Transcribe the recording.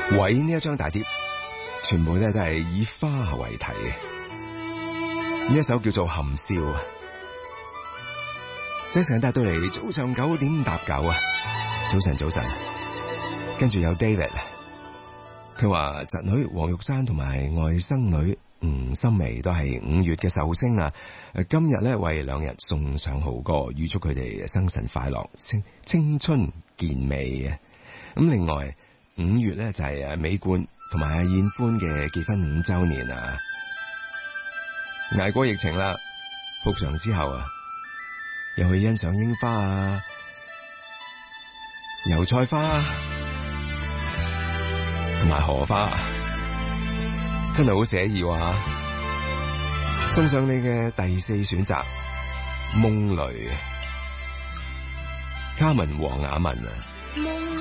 位呢一張大碟，全部咧都係以花為題嘅。呢一首叫做《含笑》啊。Jason 帶到嚟早上9:09啊，早晨。跟住有 David， 佢話侄女黃玉珊同埋外甥女吳心薇都係5月嘅壽星啊。今日咧為兩人送上好歌，預祝佢哋生辰快樂，青春健美啊。咁另外5月咧就係美冠同埋阿燕歡嘅結婚5週年啊。捱過疫情啦，復常之後啊，又去欣賞櫻花啊、油菜花同埋荷花，真係好寫意啊！送上你嘅第4選擇《夢雷》，卡文黃雅文啊。